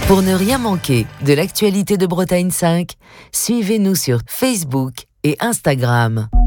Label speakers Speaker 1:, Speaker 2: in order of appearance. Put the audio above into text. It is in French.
Speaker 1: Pour ne rien manquer de l'actualité de Bretagne 5, suivez-nous sur Facebook et Instagram.